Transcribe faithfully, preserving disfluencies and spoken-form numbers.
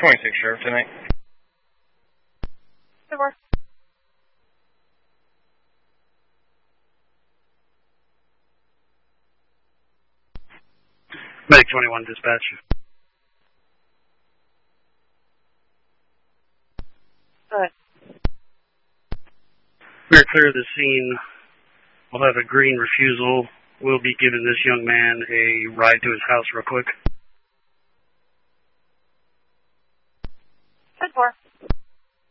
twenty-six Sheriff tonight. Over. Medic twenty-one, dispatch. Go ahead. We're clear of the scene. We'll have a green refusal. We'll be giving this young man a ride to his house real quick. ten four.